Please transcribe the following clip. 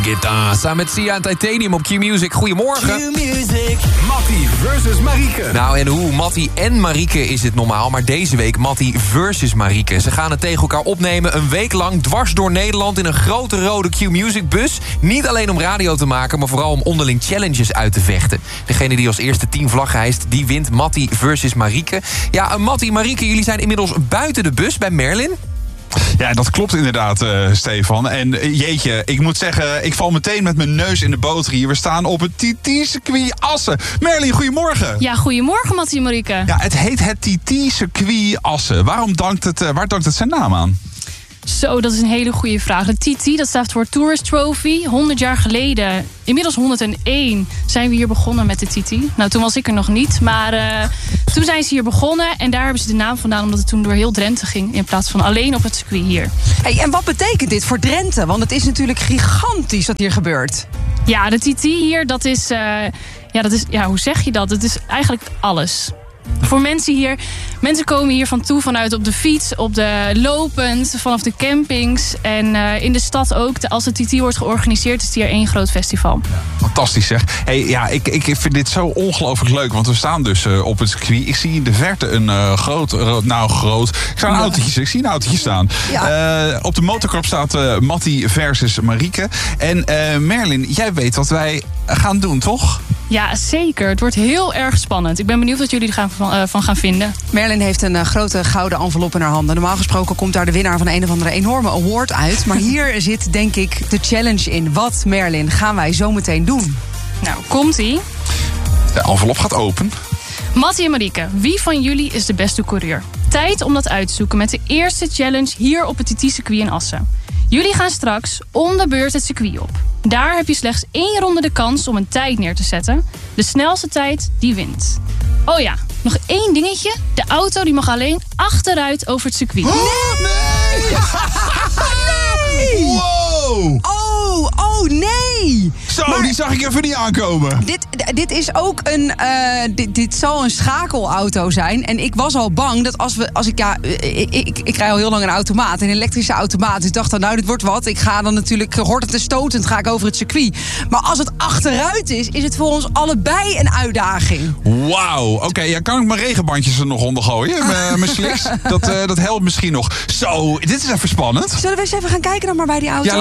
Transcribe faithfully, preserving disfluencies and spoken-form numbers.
Guitar, samen met Sia en Titanium op Q-Music. Goedemorgen. Q-Music. Mattie versus Marieke. Nou, en hoe Mattie en Marieke is het normaal, maar deze week Mattie versus Marieke. Ze gaan het tegen elkaar opnemen een week lang dwars door Nederland in een grote rode Q-Music bus. Niet alleen om radio te maken, maar vooral om onderling challenges uit te vechten. Degene die als eerste tien vlaggen hijst, die wint Mattie versus Marieke. Ja, Mattie en Marieke, jullie zijn inmiddels buiten de bus bij Merlin. Ja, dat klopt inderdaad, uh, Stefan. En uh, jeetje, ik moet zeggen, ik val meteen met mijn neus in de boter hier. We staan op het T T-circuit Assen. Merlin, goedemorgen. Ja, goedemorgen, Mattie en Marieke. Ja, het heet het T T-circuit Assen. Waarom dankt het, uh, waar dankt het zijn naam aan? Zo, dat is een hele goede vraag. De T T, dat staat voor Tourist Trophy. honderd jaar geleden, inmiddels honderdéén, zijn we hier begonnen met de T T. Nou, toen was ik er nog niet, maar uh, toen zijn ze hier begonnen. En daar hebben ze de naam vandaan, omdat het toen door heel Drenthe ging, in plaats van alleen op het circuit hier. Hey, en wat betekent dit voor Drenthe? Want het is natuurlijk gigantisch wat hier gebeurt. Ja, de T T hier, dat is, uh, ja, dat is, ja, hoe zeg je dat? Het is eigenlijk alles. Voor mensen hier, mensen komen hier van toe vanuit op de fiets, op de lopend, vanaf de campings en uh, in de stad ook. Als de T T wordt georganiseerd, is het hier één groot festival. Ja, fantastisch zeg. Hey, ja, ik, ik vind dit zo ongelooflijk leuk, want we staan dus uh, op het circuit. Ik zie in de verte een uh, groot, uh, nou groot, ik sta een ja. autootje, ik zie een autootje staan. Ja. Uh, op de motorkap staat uh, Mattie versus Marieke. En uh, Merlin, jij weet wat wij gaan doen, toch? Ja, zeker. Het wordt heel erg spannend. Ik ben benieuwd wat jullie er gaan van, uh, van gaan vinden. Merlin heeft een uh, grote gouden envelop in haar handen. Normaal gesproken komt daar de winnaar van een of andere enorme award uit. Maar hier zit denk ik de challenge in. Wat, Merlin, gaan wij zo meteen doen? Nou, komt-ie. De envelop gaat open. Mattie en Marieke, wie van jullie is de beste coureur? Tijd om dat uit te zoeken met de eerste challenge hier op het T T-circuit in Assen. Jullie gaan straks om de beurt het circuit op. Daar heb je slechts één ronde de kans om een tijd neer te zetten. De snelste tijd, die wint. Oh ja, nog één dingetje. De auto die mag alleen achteruit over het circuit. Oh, nee! nee! Wow! Oh, oh nee! Zo, maar die zag ik even niet aankomen. Dit, dit is ook een, uh, dit, dit zal een schakelauto zijn. En ik was al bang dat als we, als ik, ja, ik, ik, ik rij al heel lang een automaat, een elektrische automaat. Dus ik dacht dan, nou, dit wordt wat. Ik ga dan natuurlijk hortend en stotend ga ik over het circuit. Maar als het achteruit is, is het voor ons allebei een uitdaging. Wauw, oké, okay, ja, kan ik mijn regenbandjes er nog onder gooien? Mijn slicks? Dat, uh, dat helpt misschien nog. Zo, dit is even spannend. Zullen we eens even gaan kijken dan maar bij die auto? Ja,